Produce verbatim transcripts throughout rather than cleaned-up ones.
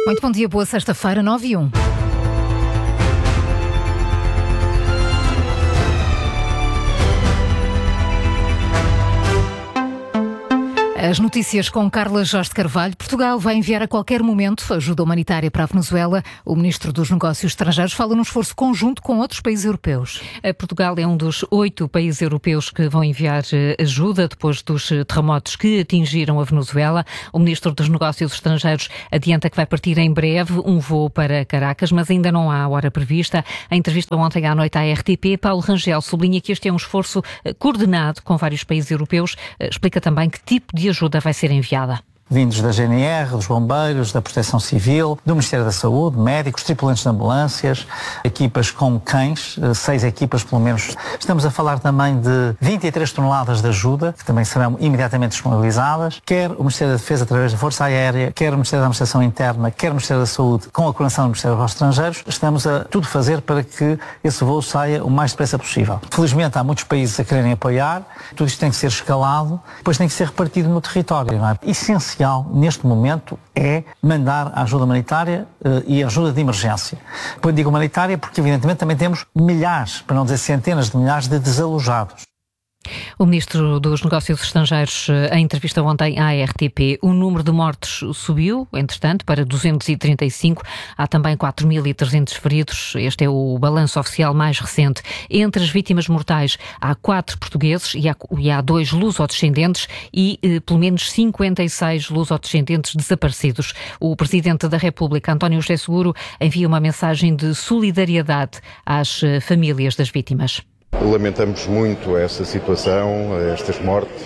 Muito bom dia, boa sexta-feira, nove e um. As notícias com Carla Jorge de Carvalho. Portugal vai enviar a qualquer momento ajuda humanitária para a Venezuela. O Ministro dos Negócios Estrangeiros fala num esforço conjunto com outros países europeus. Portugal é um dos oito países europeus que vão enviar ajuda depois dos terremotos que atingiram a Venezuela. O Ministro dos Negócios Estrangeiros adianta que vai partir em breve um voo para Caracas, mas ainda não há hora prevista. Em entrevista ontem à noite à R T P, Paulo Rangel sublinha que este é um esforço coordenado com vários países europeus. Explica também que tipo de ajuda vai ser enviada. Vindos da G N R, dos bombeiros, da Proteção Civil, do Ministério da Saúde, médicos, tripulantes de ambulâncias, equipas com cães, seis equipas pelo menos. Estamos a falar também de vinte e três toneladas de ajuda, que também serão imediatamente disponibilizadas, quer o Ministério da Defesa através da Força Aérea, quer o Ministério da Administração Interna, quer o Ministério da Saúde, com a coordenação do Ministério dos Estrangeiros. Estamos a tudo fazer para que esse voo saia o mais depressa possível. Felizmente há muitos países a quererem apoiar, tudo isto tem que ser escalado, depois tem que ser repartido no território, não é? Essencial neste momento é mandar a ajuda humanitária uh, e a ajuda de emergência. Depois digo humanitária porque evidentemente também temos milhares, para não dizer centenas de milhares de desalojados. O Ministro dos Negócios Estrangeiros, em entrevista ontem à R T P, o número de mortes subiu, entretanto, para duzentos e trinta e cinco. Há também quatro mil e trezentos feridos. Este é o balanço oficial mais recente. Entre as vítimas mortais há quatro portugueses e há, e há dois lusodescendentes e eh, pelo menos cinquenta e seis lusodescendentes desaparecidos. O Presidente da República, António José Seguro, envia uma mensagem de solidariedade às eh, famílias das vítimas. Lamentamos muito essa situação, estas mortes.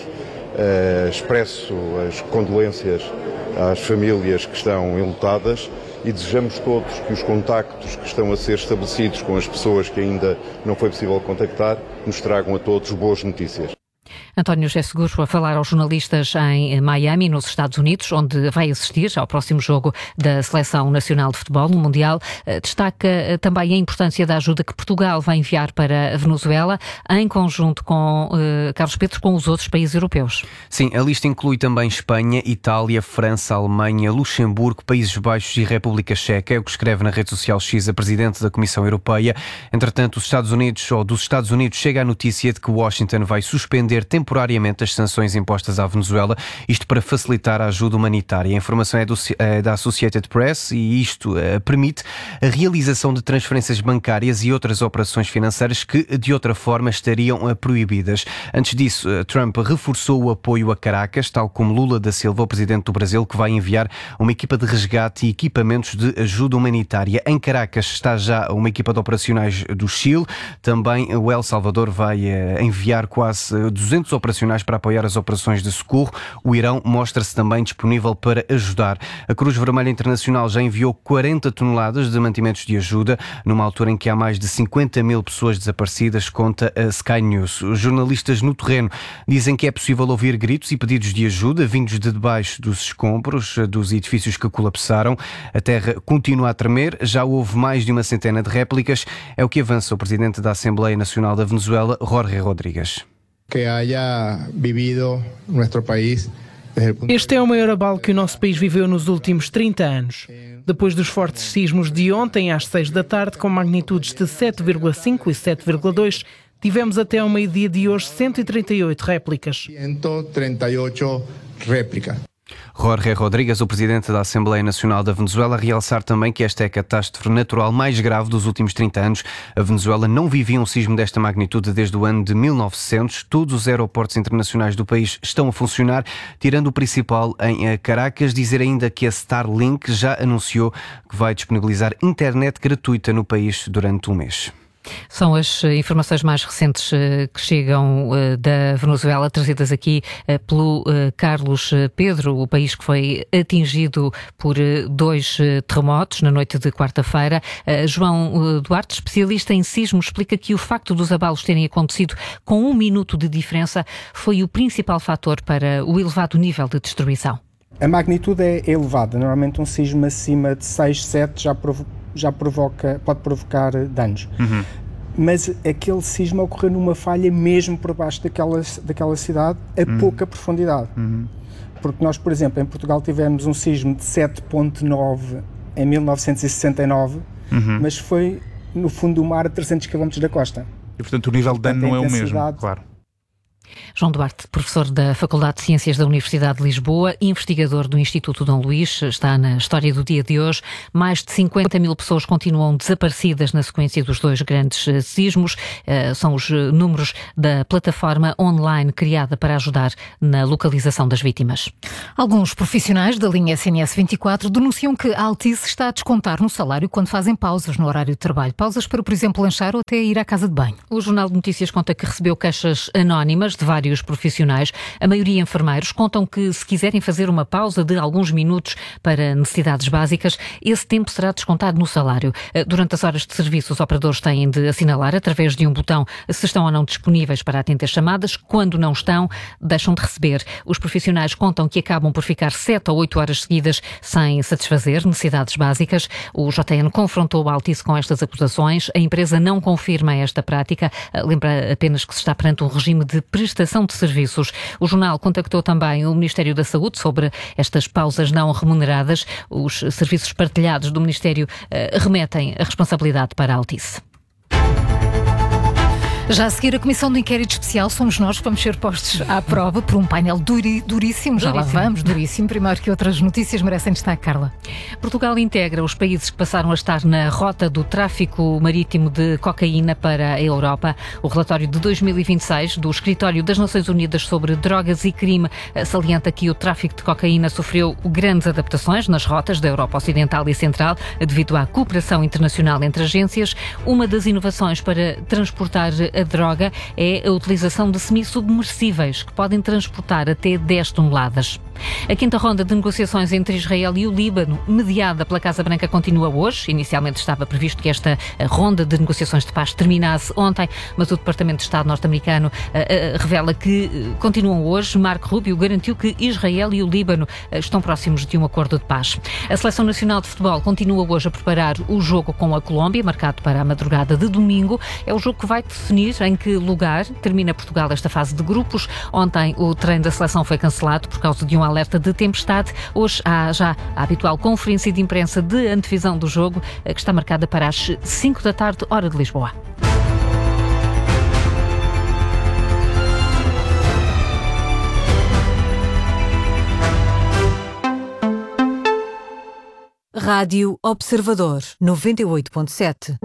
Uh, expresso as condolências às famílias que estão enlutadas e desejamos todos que os contactos que estão a ser estabelecidos com as pessoas que ainda não foi possível contactar nos tragam a todos boas notícias. António José Seguro a falar aos jornalistas em Miami, nos Estados Unidos, onde vai assistir ao próximo jogo da Seleção Nacional de Futebol no Mundial. Destaca também a importância da ajuda que Portugal vai enviar para a Venezuela, em conjunto com uh, Carlos Pedro, com os outros países europeus. Sim, a lista inclui também Espanha, Itália, França, Alemanha, Luxemburgo, Países Baixos e República Checa, é o que escreve na rede social X a Presidente da Comissão Europeia. Entretanto, os Estados Unidos, ou dos Estados Unidos, chega a notícia de que Washington vai suspender temporariamente as sanções impostas à Venezuela, isto para facilitar a ajuda humanitária. A informação é, do, é da Associated Press e isto uh, permite a realização de transferências bancárias e outras operações financeiras que, de outra forma, estariam uh, proibidas. Antes disso, uh, Trump reforçou o apoio a Caracas, tal como Lula da Silva, o presidente do Brasil, que vai enviar uma equipa de resgate e equipamentos de ajuda humanitária. Em Caracas está já uma equipa de operacionais do Chile. Também o El Salvador vai uh, enviar quase uh, duzentos operacionais para apoiar as operações de socorro. O Irão mostra-se também disponível para ajudar. A Cruz Vermelha Internacional já enviou quarenta toneladas de mantimentos de ajuda, numa altura em que há mais de cinquenta mil pessoas desaparecidas, conta a Sky News. Os jornalistas no terreno dizem que é possível ouvir gritos e pedidos de ajuda vindos de debaixo dos escombros dos edifícios que colapsaram. A terra continua a tremer, já houve mais de uma centena de réplicas. É o que avança o presidente da Assembleia Nacional da Venezuela, Jorge Rodríguez. Que haya vivido nuestro país. Este é o maior abalo que o nosso país viveu nos últimos trinta anos. Depois dos fortes sismos de ontem às seis da tarde, com magnitudes de sete vírgula cinco e sete vírgula dois, tivemos até ao meio-dia de hoje cento e trinta e oito réplicas. cento e trinta e oito réplicas. Jorge Rodríguez, o presidente da Assembleia Nacional da Venezuela, a realçar também que esta é a catástrofe natural mais grave dos últimos trinta anos. A Venezuela não vivia um sismo desta magnitude desde o ano de mil e novecentos. Todos os aeroportos internacionais do país estão a funcionar, tirando o principal em Caracas. Dizer ainda que a Starlink já anunciou que vai disponibilizar internet gratuita no país durante um mês. São as informações mais recentes que chegam da Venezuela, trazidas aqui pelo Carlos Pedro, o país que foi atingido por dois terremotos na noite de quarta-feira. João Duarte, especialista em sismos, explica que o facto dos abalos terem acontecido com um minuto de diferença foi o principal fator para o elevado nível de destruição. A magnitude é elevada. Normalmente um sismo acima de seis, sete já, provo- já provoca, pode provocar danos. Uhum. Mas aquele sismo ocorreu numa falha mesmo por baixo daquela, daquela cidade, a uhum. pouca profundidade. Uhum. Porque nós, por exemplo, em Portugal tivemos um sismo de sete vírgula nove em mil novecentos e sessenta e nove, uhum. mas foi no fundo do mar a trezentos quilómetros da costa. E portanto o nível de dano não é o mesmo, claro. João Duarte, professor da Faculdade de Ciências da Universidade de Lisboa, investigador do Instituto Dom Luís, está na história do dia de hoje. Mais de cinquenta mil pessoas continuam desaparecidas na sequência dos dois grandes sismos. Uh, são os números da plataforma online criada para ajudar na localização das vítimas. Alguns profissionais da linha S N S vinte e quatro denunciam que a Altice está a descontar no salário quando fazem pausas no horário de trabalho. Pausas para, por exemplo, lanchar ou até ir à casa de banho. O Jornal de Notícias conta que recebeu queixas anónimas de vários profissionais. A maioria enfermeiros contam que se quiserem fazer uma pausa de alguns minutos para necessidades básicas, esse tempo será descontado no salário. Durante as horas de serviço, os operadores têm de assinalar através de um botão se estão ou não disponíveis para atender chamadas. Quando não estão, deixam de receber. Os profissionais contam que acabam por ficar sete ou oito horas seguidas sem satisfazer necessidades básicas. O J N confrontou a Altice com estas acusações. A empresa não confirma esta prática. Lembra apenas que se está perante um regime de prestação de serviços. O jornal contactou também o Ministério da Saúde sobre estas pausas não remuneradas. Os serviços partilhados do Ministério uh, remetem a responsabilidade para a Altice. Já a seguir, a Comissão de Inquérito Especial somos nós que vamos ser postos à prova por um painel duri, duríssimo. Já duríssimo. Lá vamos, duríssimo. Primeiro que outras notícias merecem destaque, Carla. Portugal integra os países que passaram a estar na rota do tráfico marítimo de cocaína para a Europa. O relatório de dois mil e vinte e seis do Escritório das Nações Unidas sobre Drogas e Crime salienta que o tráfico de cocaína sofreu grandes adaptações nas rotas da Europa Ocidental e Central devido à cooperação internacional entre agências. Uma das inovações para transportar a droga é a utilização de semi-submersíveis que podem transportar até dez toneladas. A quinta ronda de negociações entre Israel e o Líbano, mediada pela Casa Branca, continua hoje. Inicialmente estava previsto que esta ronda de negociações de paz terminasse ontem, mas o Departamento de Estado norte-americano uh, uh, revela que uh, continuam hoje. Marco Rubio garantiu que Israel e o Líbano uh, estão próximos de um acordo de paz. A Seleção Nacional de Futebol continua hoje a preparar o jogo com a Colômbia, marcado para a madrugada de domingo. É o jogo que vai definir em que lugar termina Portugal esta fase de grupos. Ontem o treino da seleção foi cancelado por causa de um alerta de tempestade. Hoje há já a habitual conferência de imprensa de antevisão do jogo, que está marcada para as cinco da tarde, hora de Lisboa. Rádio Observador noventa e oito ponto sete.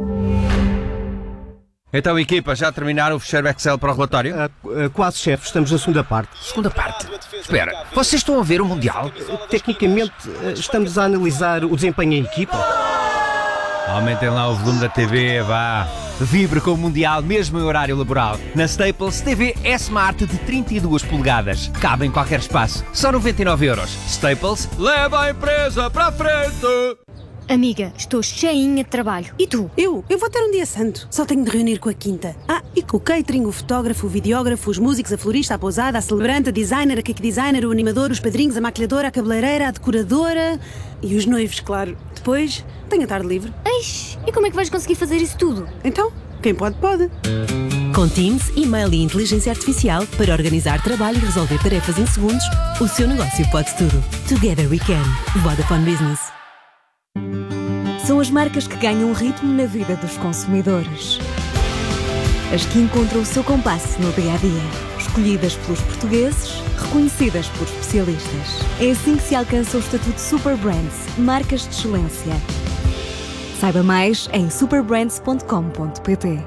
Então, equipa, já terminaram o fecheiro Excel para o relatório? Uh, uh, quase, chefe. Estamos na segunda parte. Segunda parte? Espera, vocês estão a ver o Mundial? Uh, tecnicamente, uh, estamos a analisar o desempenho em equipa. Aumentem lá o volume da T V, vá. Vibre com o Mundial, mesmo em horário laboral. Na Staples, T V S-Smart de trinta e duas polegadas. Cabe em qualquer espaço. Só noventa e nove euros. Staples, leva a empresa para a frente! Amiga, estou cheinha de trabalho. E tu? Eu? Eu vou ter um dia santo. Só tenho de reunir com a quinta. Ah, e com o catering, o fotógrafo, o videógrafo, os músicos, a florista, a pousada, a celebrante, a designer, a cake designer, o animador, os padrinhos, a maquilhadora, a cabeleireira, a decoradora e os noivos, claro. Depois, tenho a tarde livre. Eish, e como é que vais conseguir fazer isso tudo? Então, quem pode, pode. Com Teams, e-mail e inteligência artificial para organizar trabalho e resolver tarefas em segundos, o seu negócio pode tudo. Together we can. Vodafone Business. São as marcas que ganham ritmo na vida dos consumidores. As que encontram o seu compasso no dia-a-dia. Escolhidas pelos portugueses, reconhecidas por especialistas. É assim que se alcança o estatuto Super Brands, marcas de excelência. Saiba mais em superbrands ponto com ponto pt.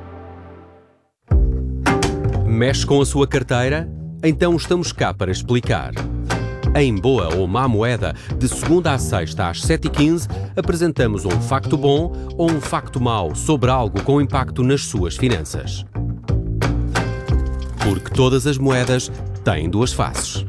Mexe com a sua carteira? Então estamos cá para explicar. Em Boa ou Má Moeda, de segunda à sexta às sete e quinze, apresentamos um facto bom ou um facto mau sobre algo com impacto nas suas finanças. Porque todas as moedas têm duas faces.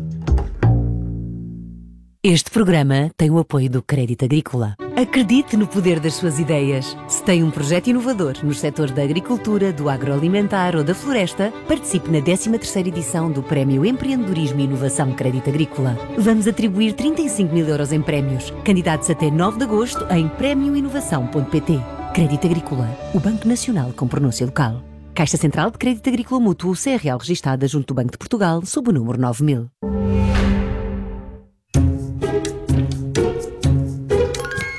Este programa tem o apoio do Crédito Agrícola. Acredite no poder das suas ideias. Se tem um projeto inovador nos setores da agricultura, do agroalimentar ou da floresta, participe na décima terceira edição do Prémio Empreendedorismo e Inovação Crédito Agrícola. Vamos atribuir trinta e cinco mil euros em prémios. Candidatos até nove de agosto em prémio inovação ponto pt. Crédito Agrícola, o Banco Nacional com pronúncia local. Caixa Central de Crédito Agrícola Mútuo, C R L registada junto do Banco de Portugal, sob o número nove mil.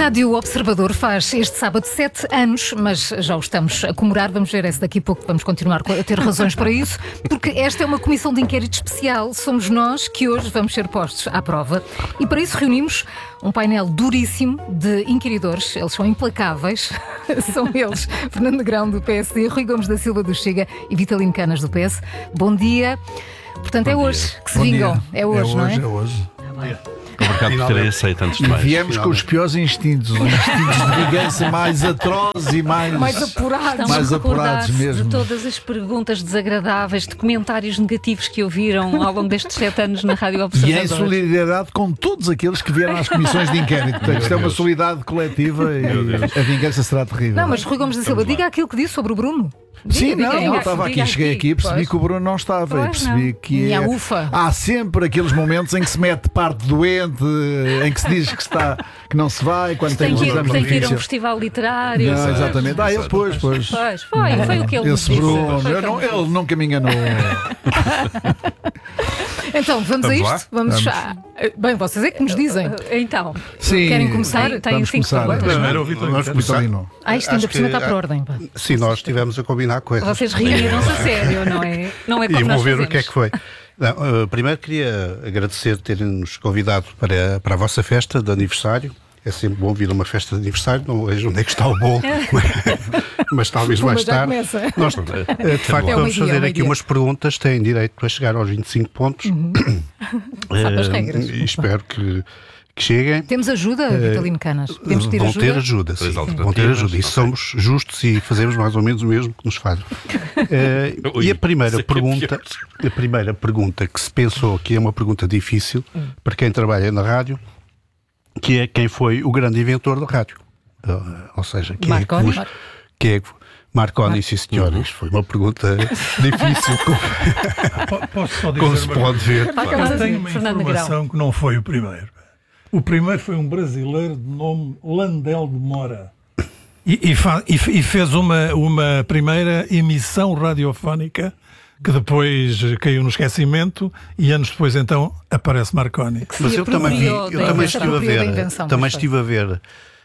Rádio Observador faz este sábado sete anos, mas já o estamos a comemorar. Vamos ver esse daqui a pouco, vamos continuar a ter razões para isso, porque esta é uma comissão de inquérito especial. Somos nós que hoje vamos ser postos à prova e para isso reunimos um painel duríssimo de inquiridores. Eles são implacáveis. São eles Fernando Negrão, do P S D, Rui Gomes da Silva, do Chega, e Vitalino Canas, do P S. Bom dia. Portanto, Bom é dia. hoje que se Bom vingam. Dia. É hoje, é não é? É hoje. O mercado por terem aceito antes de mais. E viemos com os piores instintos, os instintos de vingança mais atrozes e mais, mais apurados, mais apurados mesmo. De todas as perguntas desagradáveis, de comentários negativos que ouviram ao longo destes sete anos na Rádio Observador. E em solidariedade com todos aqueles que vieram às comissões de inquérito. Portanto, isto é uma solidariedade coletiva e a vingança será terrível. Não, mas Rui Gomes da Silva, diga aquilo que disse sobre o Bruno. Diga, Sim, diga, não, diga, eu estava aqui, cheguei aqui e percebi pois. que o Bruno não estava pois e percebi não. que é... ufa. há sempre aqueles momentos em que se mete parte doente, em que se diz que, está, que não se vai, quando tem, tem, tem, que, tem que ir a um festival literário. Não, exatamente. Ah, ele pois, pois. Pois, foi, foi o que ele Esse disse. Bruno, eu não, ele nunca me enganou. Então, vamos, vamos a isto? Lá? Vamos, vamos. A... Bem, vocês é que nos dizem. Então, Sim, querem começar? Tem cinco perguntas. Vamos começar. Ah, isto ainda por cima está por ordem. Pá. Sim, nós estivemos a combinar coisas. Vocês reuniram-se a sério, não é? Não é como e nós vou ver fazemos. o que é que foi. Não, uh, primeiro queria agradecer terem-nos convidado para, para a vossa festa de aniversário. É sempre bom vir a uma festa de aniversário, não vejo onde é que está o bolo, mas talvez mais tarde. Nós, de facto, é vamos fazer aqui umas perguntas, têm direito a chegar aos vinte e cinco pontos. Uhum. Sabe as regras. E espero que, que cheguem. Temos ajuda, Vitalino Canas? Podemos ter vão ajuda? ter ajuda, sim. Vão ter ajuda. E somos justos e fazemos mais ou menos o mesmo que nos fazem. uh, e a primeira pergunta, a primeira pergunta que se pensou que é uma pergunta difícil hum. para quem trabalha na rádio, que é quem foi o grande inventor da rádio. Uh, ou seja, quem Marconi? é que, quem é que Marconi, Mar... sim senhores, foi uma pergunta difícil. Como, Posso só dizer como se pode ver. Eu tenho uma informação que não foi o primeiro. O primeiro foi um brasileiro de nome Landel de Mora. E, e, fa... e fez uma, uma primeira emissão radiofónica que depois caiu no esquecimento e anos depois então aparece Marconi. Mas eu também, vi, eu também estive a ver, invenção, também estive a ver uh,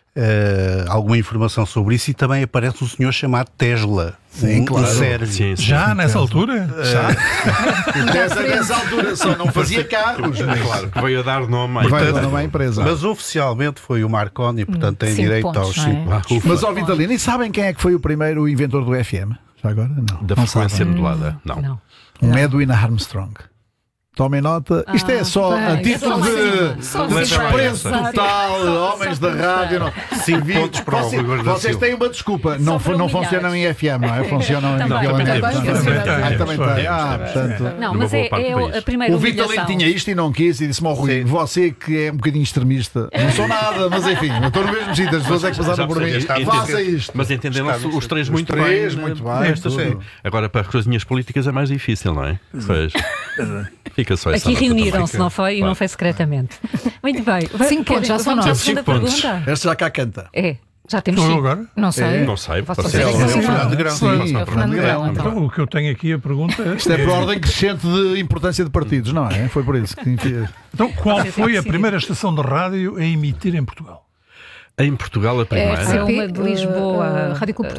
alguma informação sobre isso e também aparece um senhor chamado Tesla. Sim, um, claro. Um Sérgio. Sim, sim, já sim, nessa Tesla. altura? Já. O Tesla nessa altura só não fazia carros. Mas... Claro, que veio a dar nome à empresa. Nome à empresa. Mas oficialmente foi o Marconi, portanto tem direito pontos, aos cinco é? pontos. Mas, ó Vitalino, e sabem quem é que foi o primeiro inventor do F M? Já agora? Não. Da não frequência sabem. modulada? Não. não. Um não. Edwin Armstrong. Tomem nota. Ah, Isto é só bem, a título de, de desprezo total, homens da rádio. Não. Cinco pontos para vocês, o vocês têm uma desculpa. Não, não funcionam em F M, não é? Funcionam em também tem. Ah, portanto. Não, mas é, é a primeira O Vitalino tinha isto e não quis e disse-me ao Rui, você que é um bocadinho extremista, não sou nada, mas enfim, eu estou no mesmo sítio, as pessoas é que passaram por mim. Faça isto. Mas entenderam os três muito bem. Três muito bem. Agora para as coisinhas políticas é mais difícil, não é? Pois. Fica só essa. Aqui reuniram-se, não foi? E não foi secretamente. Muito bem. Cinco pontos, já são nove. Segunda pergunta. Esta já cá canta. É. Já temos cinco. Agora? Não sei. É. Não sei. Pode ser. É o Fernando Negrão. Sim, é o Fernando Negrão. Então, o que eu tenho aqui a pergunta é... Isto é por ordem crescente de importância de partidos, não é? Foi por isso que... Então, qual foi a primeira estação de rádio a emitir em Portugal? Em Portugal, a primeira? É uma de Lisboa. Rádio Clube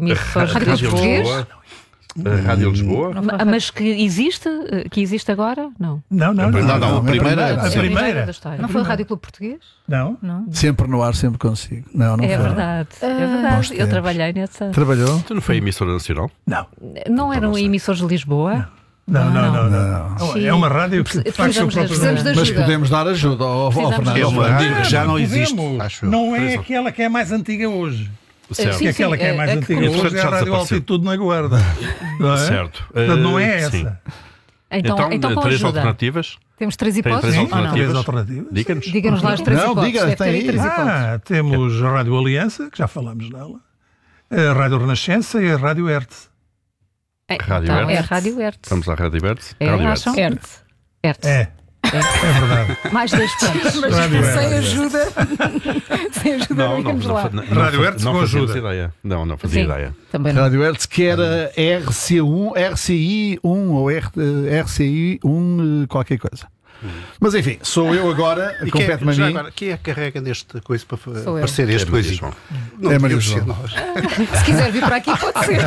Português. A Rádio Lisboa. Mas que existe? Que existe agora? Não. Não, não, não. Não, não, a primeira. A primeira. Não foi o Rádio Clube Português? Não. Não. Sempre no ar, sempre consigo. Não, não é foi. Verdade. É verdade. Eu trabalhei nessa. Trabalhou? Tu não foi emissora nacional? Não. Não eram emissores de Lisboa? Não, não, não. não, não. É uma rádio que faz o próprio... Mas podemos dar ajuda ao, ao Fernando. É uma rádio que já não existe. Acho não é aquela que é mais antiga hoje. Certo. Sim, aquela que é mais é, antiga é, hoje é a Rádio Altitude na Guarda. Não é? Certo. Portanto, não é essa. Sim. Então, então, então três ajuda. alternativas? Temos três hipóteses? Tem três alternativas? Três alternativas. Diga-nos. Diga-nos lá as três não, hipóteses. Diga, tem aí. Ah, temos a Rádio Aliança, que já falamos dela, a Rádio Renascença e a Rádio Hertz. É, Rádio então, Hertz. É a Rádio Hertz. Vamos à Rádio Hertz? É, Rádio Hertz. Hertz. Hertz. É. É, é verdade. Mais dois pontos. Mas sem ajuda. Sem ajuda, não, não, não, lá. Não, não, Rádio Hertz com ajuda. Ideia. Não, não fazia Sim. ideia. Também não. Rádio Hertz, que era R C um, R C I um ou R C I um qualquer coisa. Mas enfim, sou eu agora, compete-me a mim. Agora, quem é que carrega nesta coisa para aparecer este coisinho? É Maria João. Se quiser vir para aqui, pode ser.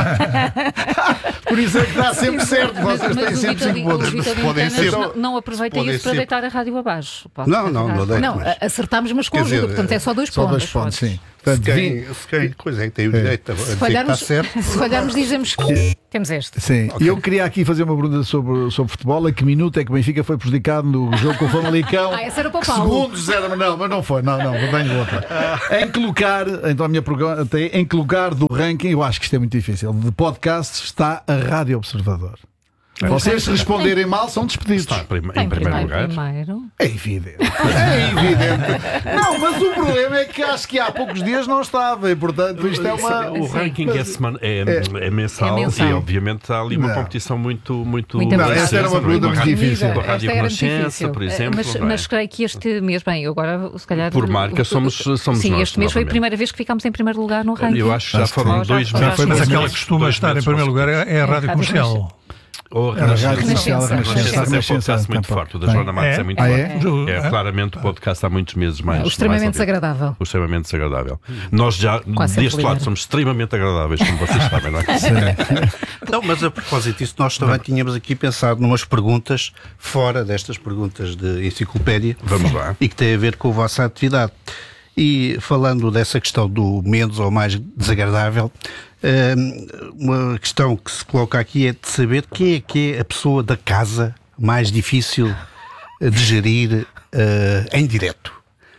Por isso é que dá sempre certo. Vocês têm sempre cinco pontos. Podem ser. Não, não aproveita isso para deitar a rádio abaixo. Não, não, não deito. Não, acertámos, mas com ajuda, portanto é só dois só pontos. Dois pontos, sim. Se quem, se quem coisa é que tem o direito a dizer que está certo. Se falharmos, dizemos que temos este. Sim, e eu queria aqui fazer uma pergunta sobre, sobre futebol. A que minuto é que o Benfica foi prejudicado no jogo com o Famalicão? Ah, essa era para o Paulo. Segundos era, não, mas não foi, não, não, tenho outra. Em que lugar, então a minha pergunta é, em que lugar do ranking, eu acho que isto é muito difícil, de podcasts está a Rádio Observador? Vocês, se responderem mal, são despedidos. Está em, prime em primeiro lugar. Primeiro. É evidente. É evidente. Não, mas o problema é que acho que há poucos dias não estava e, portanto, isto é uma... O ranking é, semana, é, é, é, mensal, é mensal e, obviamente, há ali uma não. competição muito... muito não, essa era uma pergunta muito difícil. Com a Rádio Renascença, por exemplo. Mas, mas creio que este mês, bem, agora, se calhar... Por marca, somos, somos sim, nós. Sim, este mês foi a primeira vez que ficámos em primeiro lugar no ranking. Eu acho que já foram dois meses. Mas aquela que costuma estar em primeiro lugar é a Rádio Comercial. Ou a Renascença. A Renascença é um podcast muito forte. O da Joana Matos é muito forte. É claramente o podcast há muitos meses mais. O extremamente desagradável. O extremamente desagradável. Nós já, deste lado, somos extremamente agradáveis, como vocês sabem, não é? Não, mas a propósito disso, nós também tínhamos aqui pensado numas perguntas fora destas perguntas de enciclopédia. Vamos lá. E que têm a ver com a vossa atividade. E falando dessa questão do menos ou mais desagradável, uma questão que se coloca aqui é de saber quem é que é a pessoa da casa mais difícil de gerir uh, em direto.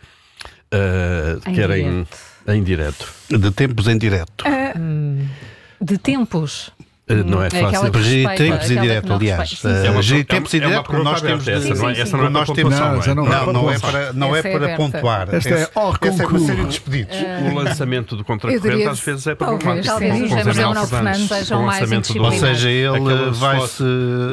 Uh, em querem direto. Em direto. De tempos em direto. Uh, de tempos. Não é fácil. Gerir tempos em direto, aliás. Gerir tempos em direto, como nós temos. Essa não é, essa não é nós temos. Não, não é para, não é para pontuar. Esta é uma série de despedidos. O lançamento do contracorrente às vezes é problemático. Talvez os Manuel Fernandes sejam mais indisciplinados. Ou seja, ele vai-se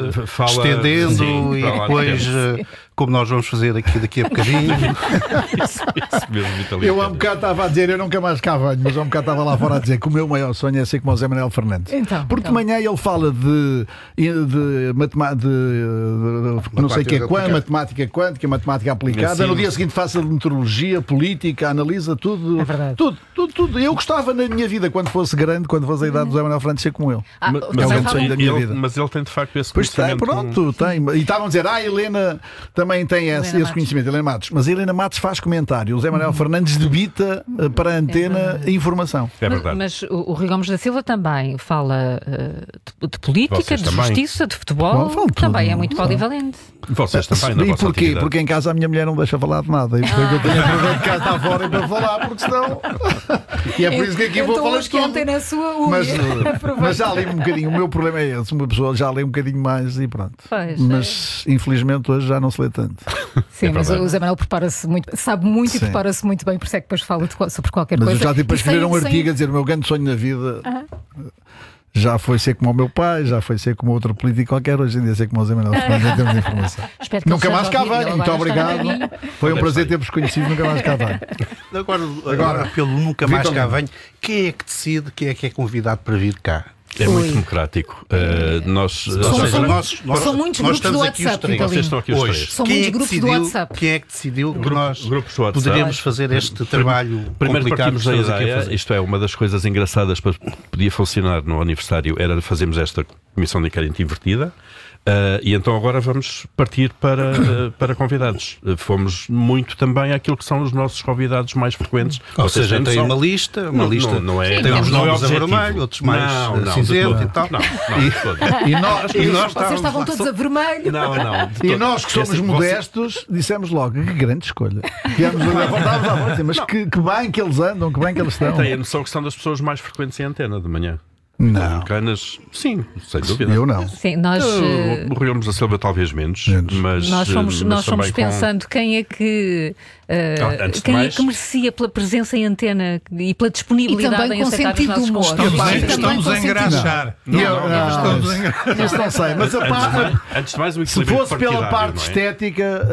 estendendo e depois, como nós vamos fazer aqui daqui a bocadinho. Isso, isso mesmo, italiano. Eu há um bocado estava a dizer, eu nunca mais cá venho, mas há um bocado estava lá fora a dizer que o meu maior sonho é ser como o Zé Manuel Fernandes. Então, Porque então. de manhã ele fala de, de, matema, de, de, de não sei o que é quântica, matemática quântica, matemática aplicada. No dia seguinte faça de meteorologia, política, analisa tudo. É verdade. Tudo, tudo, tudo. Eu gostava na minha vida, quando fosse grande, quando fosse a idade do Zé Manuel Fernandes, ser como ele. Ah, mas, é o grande sonho da minha ele, vida. Mas ele tem de facto esse pois conhecimento. Pois tem, pronto, com... tem. E estavam a dizer, ah, a Helena também tem esse, esse conhecimento, Helena Matos. Mas a Helena Matos faz comentário. O Zé Manuel Fernandes debita uh, para a antena é informação. É verdade. Mas, mas o, o Rui Gomes da Silva também fala uh, de, de política, Vocês de também. justiça, de futebol. Bom, também é muito polivalente. Vocês também, na e vossa porquê? atividade. Porque em casa a minha mulher não deixa falar de nada. E portanto ah. eu tenho a pergunta de cá está fora para falar, porque senão. E é por isso que aqui vou falar de tudo. Na sua unha. Mas, mas já li um bocadinho. O meu problema é esse. Uma pessoa já lê um bocadinho mais e pronto. Pois, mas é. Infelizmente hoje já não se lê tanto. Sim, é mas o Zé Manuel prepara-se muito, sabe muito Sim. e prepara-se muito bem, por isso é que depois fala de, sobre qualquer mas coisa. Mas eu já tive para escrever um artigo sem... a dizer o meu grande sonho na vida. Uh-huh. Já foi ser como o meu pai, já foi ser como outro político qualquer, hoje em dia ser como o Zé Manuel Fernandes em termos de informação. Nunca mais cá venho, muito obrigado. Foi um prazer ter-vos conhecido, nunca mais cá venho. Agora, agora pelo nunca mais cá venho, quem é que decide quem é que é convidado para vir cá? É Oi. muito democrático. Uh, nós, são, nós, são, nós, nós, são muitos nós grupos do WhatsApp. Vocês estão aqui os hoje. três. São quem muitos é grupos decidiu, do WhatsApp. Quem é que decidiu que Grupo, nós grupos poderíamos fazer este trabalho? Primeiro partimos da ideia, isto é, uma das coisas engraçadas para podia funcionar no aniversário era fazermos esta comissão de inquérito invertida. Uh, e então agora vamos partir para, uh, para convidados. Uh, fomos muito também àquilo que são os nossos convidados mais frequentes. Ou, Ou seja, tem uma lista, uma não, lista. Não, não é, tem uns não nomes é a vermelho, outros mais não, não, cinzento e tal. Não, não, e, e nós, e nós vocês estavam todos a vermelho. Não, não. E nós que somos modestos dissemos logo, que grande escolha. Voltávamos à volta, mas que, que bem que eles andam, que bem que eles estão. Tem a noção que são das pessoas mais frequentes em antena de manhã. Não. Canas, sim, sem dúvida. Eu não. Sim, nós. Uh, o Rui Gomes da Silva talvez menos, menos. Mas, nós fomos, mas nós fomos pensando com... quem é que. Uh, Antes quem mais... é que merecia pela presença em antena e pela disponibilidade e em aceitar os nossos convites. Estamos, estamos a engraxar. Não, não, não, não, estamos a engraxar. Isso não sei, mas a parte. Antes de mais, o se fosse pela parte é? estética,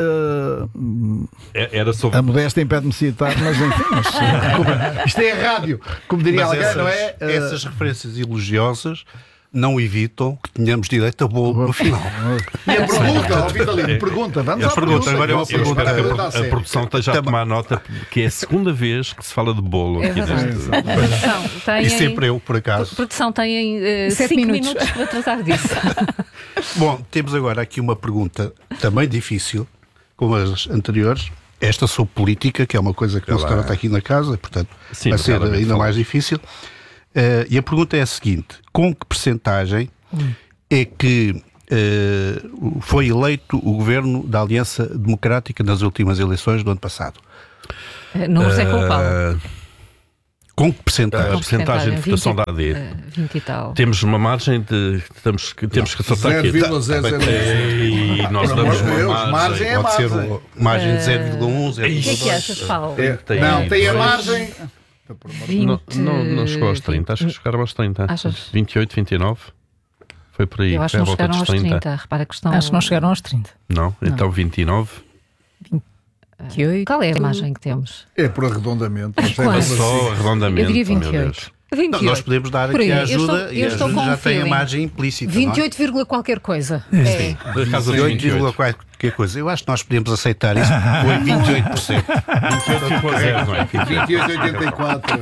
uh, era sobre... a modéstia impede-me citar, mas enfim, mas, isto é rádio, como diria mas alguém, essas, não é? Uh, essas referências elogiosas não evitam que tenhamos direito a bolo no final. E a pergunta, ó Vitalino, pergunta, vamos a à pergunta. Agora eu, eu pergunta, espero que a, a produção esteja a tomar nota, que é a segunda vez que se fala de bolo É aqui verdade. deste. Produção, têm- E sempre eu, por acaso. Produção tem uh, Sete cinco minutos. minutos para tratar disso. Bom, temos agora aqui uma pergunta também difícil, como as anteriores. Esta sobre política, que é uma coisa que não se trata aqui na casa, portanto Sim, vai ser claramente ainda falamos. mais difícil. Uh, e a pergunta é a seguinte: com que percentagem é que uh, foi eleito o governo da Aliança Democrática nas últimas eleições do ano passado? Uh, Números é com o Paulo. Uh, Com que percentagem? A percentagem de votação da A D. Uh, vinte e tal. Temos uma margem de. Temos que, temos que saltar aqui. zero vírgula zero zero um. E nós Pelo damos amor de uma Deus, margem. margem é Pode ser margem. uma margem de zero vírgula um, zero O que é vírgula que dois. achas, Paulo? É, Tem- não, tem a margem. Não, não, não chegou aos trinta, acho que chegaram aos trinta. Achas? vinte e oito, vinte e nove. Foi por aí. Eu acho que foi à não volta chegaram dos aos trinta. Repara que estão. Acho que não chegaram aos trinta. Não, então vinte e nove. vinte e oito. Qual é a imagem que temos? É por arredondamento. mas é Quanto? mesmo Só assim. arredondamento. Eu diria meu vinte e oito. Deus. vinte e Não, oito. nós podemos dar Por aqui aí. a Eu ajuda estou- e eu a estou ajuda com já um tem a feeling. margem implícita. vinte e oito, vírgula qualquer coisa. Sim, É. da casa dos oito vinte e oito. qualquer coisa. Eu acho que nós podemos aceitar isso. Foi vinte e oito por cento. vinte e oito vírgula zero, não é? vinte e oito vírgula oitenta e quatro.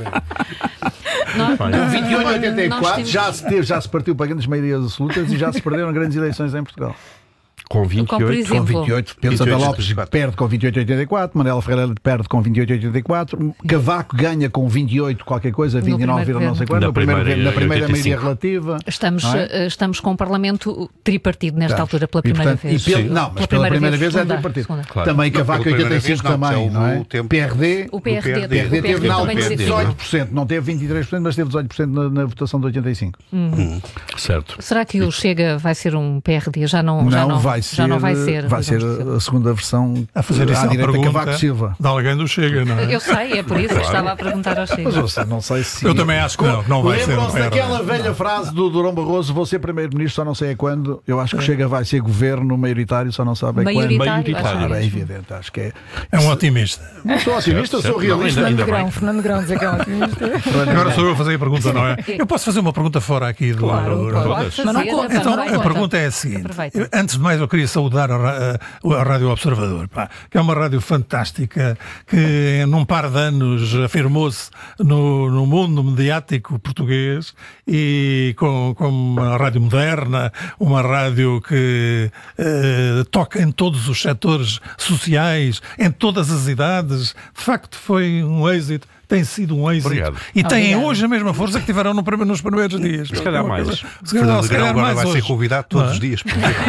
Nós- Com nós- vinte e oito vírgula oitenta e nós quatro temos- já se, teve, já se partiu para grandes maiorias absolutas e já se perderam grandes eleições em Portugal. Com vinte Como, e por oito. exemplo, Com vinte e oito, Pedro Santa Lopes perde com vinte e oito vírgula oitenta e quatro, Manela Ferreira perde com vinte e oito vírgula oitenta e quatro, Cavaco ganha com vinte e oito qualquer coisa, vinte e nove vírgula não sei quanto, Na no primeiro primeira, governo, na primeira oitenta e maioria cinco. relativa. Estamos, não é? eh, estamos com um Parlamento tripartido nesta Tá. altura pela E, primeira portanto, vez. e pelo- não, mas pela primeira vez é segunda, tripartido. segunda. Claro. Também Não, Cavaco pela primeira oitenta e cinco vez não, também, já não houve é? o tempo- P R D, O P R D, P R D P R D teve, não, também teve decidiu. dezoito por cento, não teve vinte e três por cento, mas teve dezoito por cento na, na votação de oitenta e cinco. Certo. Será que o Chega vai ser um P R D? Já não, já não, vai ser, já não vai ser. vai ser digamos assim. a segunda versão A fazer isso à é uma direita pergunta Cavaco Silva. de alguém do Chega, não é? Eu sei, é por isso que estava a perguntar ao Chega. Mas você não sei se. Eu também acho que não, que não vai ser. Lembram-se não é daquela verdade. velha frase do Durão Barroso: vou ser primeiro-ministro, só não sei a quando. Eu acho que o Chega vai ser governo maioritário, só não sabe a quando. Maioritário, acho Ah, é mesmo. evidente, acho que é. É um otimista. Não sou otimista, Certo, sou certo. realista. Não, ainda- Fernando Grão, Fernando Grão dizer que é um otimista. Agora sou eu a fazer a pergunta, não é? Eu posso fazer uma pergunta fora aqui do. Claro, do- claro. Pode Mas não fazer, conta, Então, não a conta. pergunta é a seguinte. Aproveita. Eu, antes de mais, eu queria saudar a, ra- a- a Rádio Observador, pá, que é uma rádio fantástica que, num par de anos, afirmou-se no, no mundo mediático português e com, com uma rádio moderna, uma rádio que eh, toca em todos os setores sociais, em todas as idades. De facto, foi um êxito. Tem sido um êxito. Obrigado. E têm Obrigado. hoje a mesma força que tiveram no prime- nos primeiros dias. Se calhar Uma mais. coisa- Se Fernando calhar, se Grão calhar agora mais vai ser hoje. convidado todos Não é? os dias.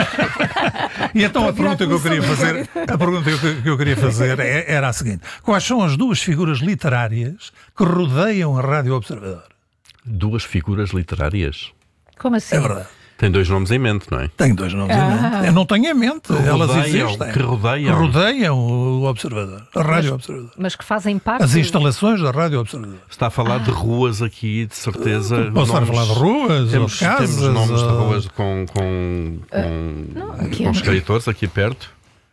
E então a pergunta que eu queria fazer, a pergunta que que eu queria fazer é- era a seguinte: quais são as duas figuras literárias que rodeiam a Rádio Observador? Duas figuras literárias. Como assim? É verdade. Tem dois nomes em mente, não é? Tenho dois nomes Ah. em mente. Eu não tenho em mente. Elas rodeiam, existem. que rodeiam. rodeiam o Observador, a Rádio Observador. Mas que fazem parte. As instalações da Rádio Observador. Está a falar de ruas aqui, de certeza. Posso estar a falar de ruas, Temos, ou de casas, temos nomes de ou- ruas com, com, com, não, aqui com é- escritores aqui perto.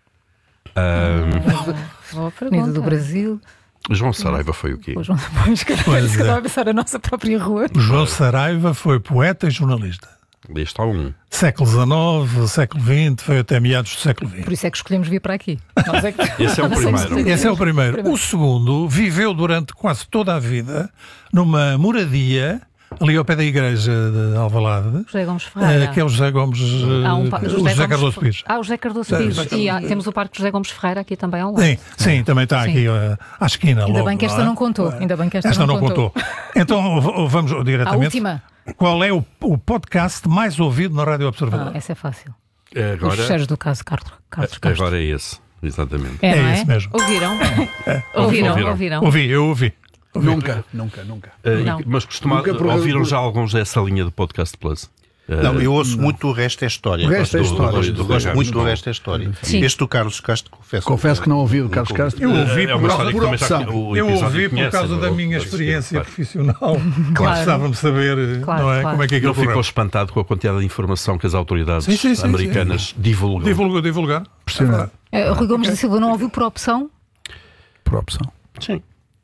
Ahm, Boa Avenida pergunta. do Brasil. João Saraiva foi o quê? O João Pois, que Pois é. estava a pensar a nossa própria rua. O João Saraiva foi poeta e jornalista. Ali está um. Século dezenove, século vinte, foi até meados do século vinte. Por isso é que escolhemos vir para aqui. Nós é que- Esse é o Não sei se primeiro. foi- Esse é o primeiro. O segundo viveu durante quase toda a vida numa moradia ali ao pé da igreja de Alvalade. José Gomes Ferreira. Eh, Que é o José Gomes, eh, Há um pa- o José Cardoso Pires. Ah, o José Cardoso José Pires. Cardoso E há- Pires. temos o Parque José Gomes Ferreira aqui também ao lado. Sim, sim, também está Sim. aqui eh, à esquina. Ainda logo, bem que esta é? não contou. Ainda bem que esta, não contou. Então v- vamos A diretamente. última. Qual é o, o podcast mais ouvido na Rádio Observador? Ah, essa é fácil. Agora, Os fecheiros do caso Carlos, Carlos Castro. agora é esse, exatamente. É, não É é? esse mesmo. Ouviram? É. Ouviram? Ouviram. Ouviram? Ouvi, eu ouvi. Nunca, nunca, nunca. Ah, e- Não. mas costumava, Nunca por- ouviram por- já alguns dessa linha do Podcast Plus? Ah, Não, eu ouço muito o resto é história. O resto é Gosto do- história. gosto- Do- do- Gosto do- muito do do- resto é história. Sim. Este do Carlos Castro, confesso. Confesso que não ouvi o Carlos Castro. Eu ouvi é uma por história causa que por também já opção. o Eu episódio ouvi por conhece, causa da ou- minha ou- experiência claro. profissional. Claro. Gostava de saber Claro, não é, claro. como é que Não aquilo ficou correu. espantado com a quantidade de informação que as autoridades Sim, sim, sim, americanas divulgam. Divulgar, divulgar. Impressionante. Eh, Rui Gomes da Silva não ouviu por opção? Por opção. Sim.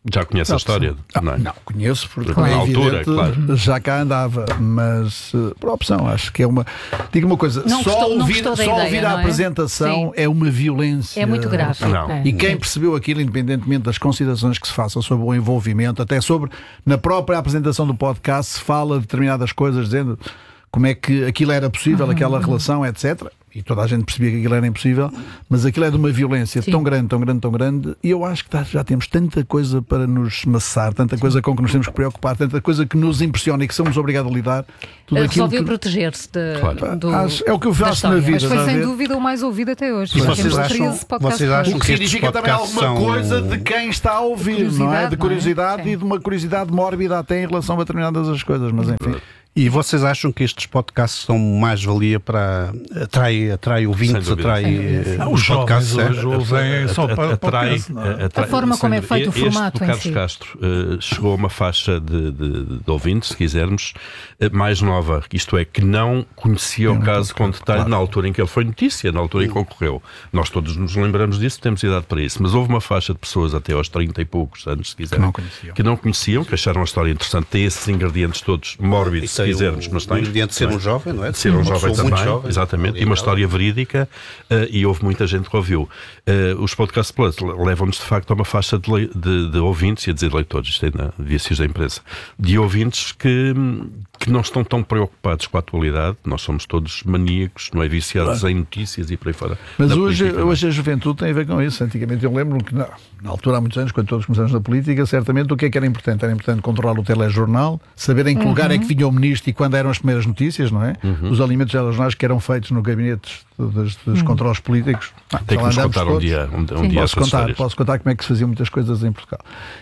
Já conhece a história? Não, não, é? não conheço, porque claro. é na evidente, altura, claro. Já cá andava, mas por opção, acho que é uma. Digo uma coisa, não só gostou, ouvir, não só ideia, ouvir a é? apresentação é? é uma violência. É muito grave. Não. É. E quem percebeu aquilo, independentemente das considerações que se façam sobre o envolvimento, até sobre, na própria apresentação do podcast, se fala de determinadas coisas, dizendo como é que aquilo era possível, uhum. aquela relação, etcétera. E toda a gente percebia que aquilo era impossível, mas aquilo é de uma violência Sim. tão grande, tão grande, tão grande, e eu acho que já temos tanta coisa para nos maçar, tanta coisa com que nos temos que preocupar, tanta coisa que nos impressiona e que somos obrigados a lidar. Tudo Resolveu que... proteger-se de, claro. do, acho, é o que eu faço na vida. Mas foi sem ver? dúvida o mais ouvido até hoje. E vocês acham, vocês acham o que, que significa também alguma são... coisa de quem está a ouvir, não é? De curiosidade é? e de uma curiosidade mórbida até em relação a determinadas as coisas, mas enfim. E vocês acham que estes podcasts são mais-valia para... Atrai, atrai ouvintes, atrai... Ah, os podcasts hoje ouvem só para atrai, a forma como é feito o formato em si. O Carlos Castro uh, chegou a uma faixa de, de, de ouvintes, se quisermos, uh, mais nova, isto é, que não conhecia o caso com detalhe claro. na altura em que ele foi notícia, na altura em que concorreu. Nós todos nos lembramos disso, temos idade para isso, mas houve uma faixa de pessoas até aos trinta e poucos anos, se quiserem, que não conheciam, que, não conheciam, que acharam a história interessante, tem esses ingredientes todos mórbidos, quisermos, mas tem. O ingrediente de ser um jovem, não é? De ser um jovem também, jovem, exatamente, e uma história verídica, uh, e houve muita gente que ouviu. Uh, os Podcast Plus levam-nos, de facto, a uma faixa de, le... de, de ouvintes, ia dizer leitores, isto ainda devia ser da imprensa, de ouvintes que, que não estão tão preocupados com a atualidade. Nós somos todos maníacos, não é? Viciados claro. em notícias e por aí fora. Mas hoje, política, hoje a juventude tem a ver com isso. Antigamente eu lembro que, não, na altura, há muitos anos, quando todos começamos na política, certamente o que é que era importante? Era importante controlar o telejornal, saber em que uhum. lugar é que vinha o ministro e quando eram as primeiras notícias, não é? Uhum. Os alimentos telejornais que eram feitos no gabinete dos, dos uhum. controles políticos. Ah, tem que nos contar todos. um dia, um, um dia posso contar, posso contar como é que se faziam muitas coisas em Portugal.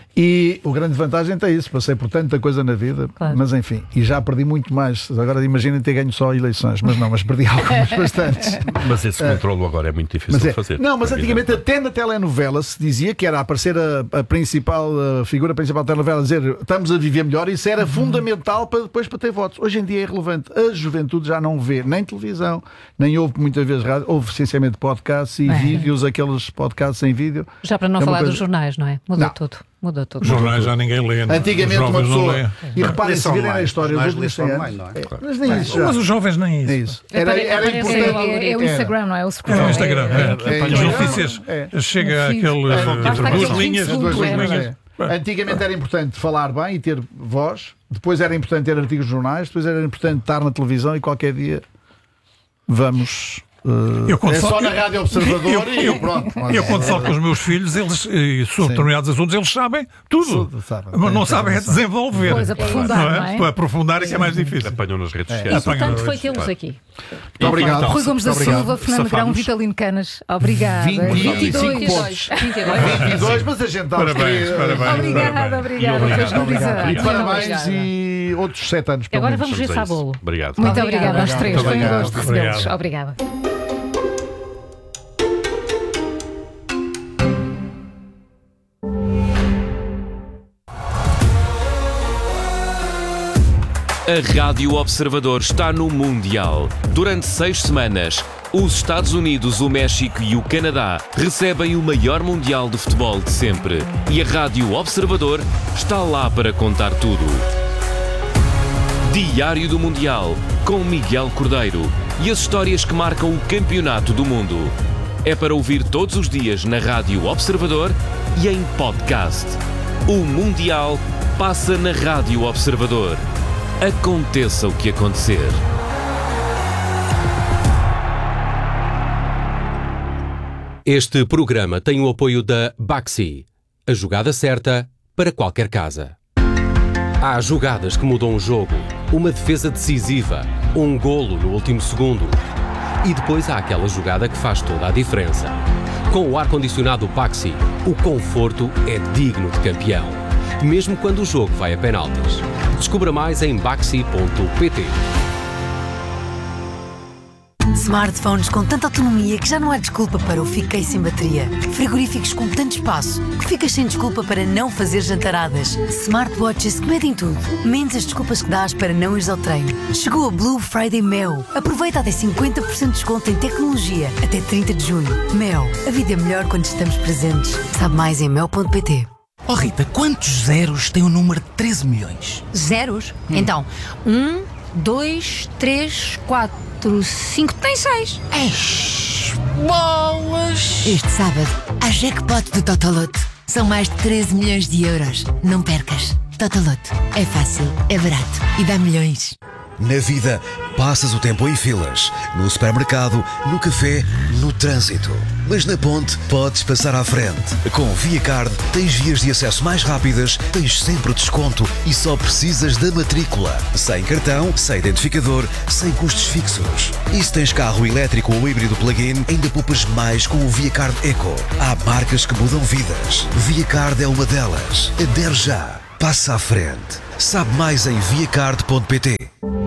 E o grande vantagem é isso, passei por tanta coisa na vida, claro. mas enfim, e já perdi muito mais. Agora imaginem ter ganho só eleições, mas não, mas perdi algumas bastantes. Mas esse controle agora é muito difícil é, de fazer. Não, mas antigamente até na telenovela se dizia que era aparecer a, a principal, a figura principal da telenovela, dizer estamos a viver melhor, isso era uhum. fundamental para depois para ter votos. Hoje em dia é irrelevante. A juventude já não vê nem televisão, nem ouve muitas vezes rádio, ouve essencialmente podcasts e é. vídeos, aqueles podcasts em vídeo. Já para não é falar coisa... dos jornais, não é? Mudou não. tudo. Mudou tudo. Os jornais já ninguém lê. Antigamente uma pessoa. E reparem, se virem na história dos adolescentes. Mas nem isso. Mas os jovens nem isso. É isso. Era, era é, importante. É, é o Instagram, não é? O Scroll. É o Instagram. As notícias. Chega aquele. Duas linhas. Duas linhas. Antigamente era importante falar bem e ter voz. Depois era importante ter artigos de jornais. Depois era importante estar na televisão e qualquer dia vamos. Uh, eu é só, só na Rádio Observador eu, e eu, pronto. Eu, eu quando falo com os meus filhos, eles, e sobre determinados assuntos, eles sabem tudo. Sabe, mas não sabem é desenvolver. Pois, aprofundar, não é? Não é? Para aprofundar é que é mais difícil. Apanham nas redes é. sociais. E portanto foi tê-los aqui. Muito obrigado. Rui Gomes da Silva, Fernando Grão, Vitalino Canas. Obrigada. vinte e dois. vinte e dois, mas a gente dá os três. Parabéns. Obrigada, obrigada. E parabéns e outros sete anos. Agora vamos ver Sabolo. Obrigado. Muito obrigada às três. Foi um gosto recebê-los. Obrigada. A Rádio Observador está no Mundial. Durante seis semanas, os Estados Unidos, o México e o Canadá recebem o maior Mundial de futebol de sempre. E a Rádio Observador está lá para contar tudo. Diário do Mundial, com Miguel Cordeiro. E as histórias que marcam o campeonato do mundo. É para ouvir todos os dias na Rádio Observador e em podcast. O Mundial passa na Rádio Observador. Aconteça o que acontecer. Este programa tem o apoio da Baxi, a jogada certa para qualquer casa. Há jogadas que mudam o jogo, uma defesa decisiva, um golo no último segundo. E depois há aquela jogada que faz toda a diferença. Com o ar-condicionado Baxi, o conforto é digno de campeão, mesmo quando o jogo vai a penaltis. Descubra mais em baxi ponto pt. Smartphones com tanta autonomia que já não há desculpa para o fiquei sem bateria. Frigoríficos com tanto espaço que ficas sem desculpa para não fazer jantaradas. Smartwatches que medem tudo, menos as desculpas que dás para não ires ao treino. Chegou a Blue Friday Mel. Aproveita até cinquenta por cento de desconto em tecnologia até trinta de junho. Mel, a vida é melhor quando estamos presentes. Sabe mais em mel ponto pt. Oh Rita, quantos zeros tem o número de treze milhões? Zeros? Hum. Então, um, dois, três, quatro, cinco, tem seis. Eish, bolas! Este sábado, a jackpot do Totoloto. São mais de treze milhões de euros. Não percas. Totoloto. É fácil, é barato e dá milhões. Na vida, passas o tempo em filas, no supermercado, no café, no trânsito. Mas na ponte, podes passar à frente. Com ViaCard, tens vias de acesso mais rápidas, tens sempre desconto e só precisas da matrícula. Sem cartão, sem identificador, sem custos fixos. E se tens carro elétrico ou híbrido plug-in, ainda poupas mais com o ViaCard Eco. Há marcas que mudam vidas. ViaCard é uma delas. Adere já. Passa à frente. Sabe mais em viacard ponto pt.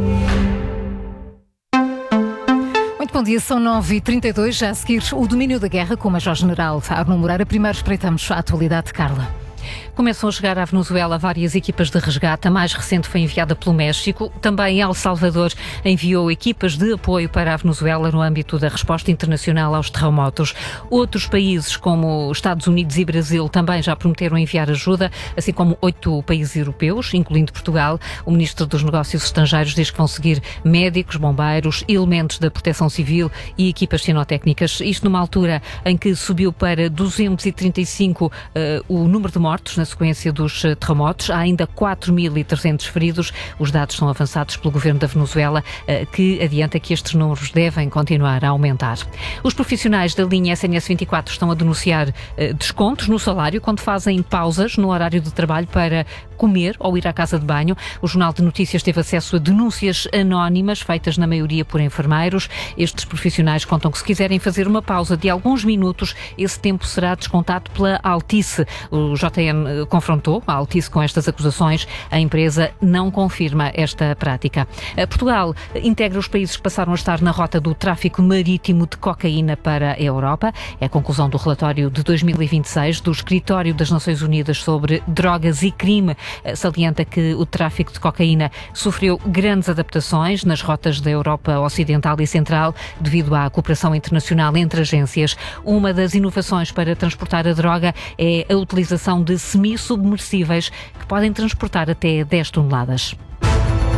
Muito bom dia, são nove e trinta e dois, já a seguir o domínio da guerra com o Major-General Arno Moreira. Primeiro espreitamos a atualidade, Carla. Começam a chegar à Venezuela várias equipas de resgate. A mais recente foi enviada pelo México. Também El Salvador enviou equipas de apoio para a Venezuela no âmbito da resposta internacional aos terremotos. Outros países, como Estados Unidos e Brasil, também já prometeram enviar ajuda, assim como oito países europeus, incluindo Portugal. O Ministro dos Negócios Estrangeiros diz que vão seguir médicos, bombeiros, elementos da proteção civil e equipas sinotécnicas. Isto numa altura em que subiu para duzentos e trinta e cinco uh, o número de mortos na sequência dos terremotos. Há ainda quatro mil e trezentos feridos. Os dados são avançados pelo governo da Venezuela, que adianta que estes números devem continuar a aumentar. Os profissionais da linha S N S vinte e quatro estão a denunciar descontos no salário quando fazem pausas no horário de trabalho para comer ou ir à casa de banho. O Jornal de Notícias teve acesso a denúncias anónimas, feitas na maioria por enfermeiros. Estes profissionais contam que se quiserem fazer uma pausa de alguns minutos, esse tempo será descontado pela Altice. O J N confrontou a Altice com estas acusações. A empresa não confirma esta prática. Portugal integra os países que passaram a estar na rota do tráfico marítimo de cocaína para a Europa. É a conclusão do relatório de dois mil e vinte e seis do Escritório das Nações Unidas sobre Drogas e Crime. Salienta que o tráfico de cocaína sofreu grandes adaptações nas rotas da Europa Ocidental e Central devido à cooperação internacional entre agências. Uma das inovações para transportar a droga é a utilização de semi-submersíveis que podem transportar até dez toneladas.